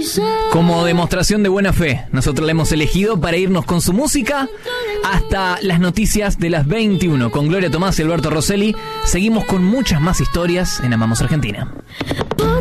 Como demostración de buena fe, nosotros la hemos elegido para irnos con su música hasta las noticias de las 21. Con Gloria Tomás y Alberto Rosselli seguimos con muchas más historias en Amamos Argentina.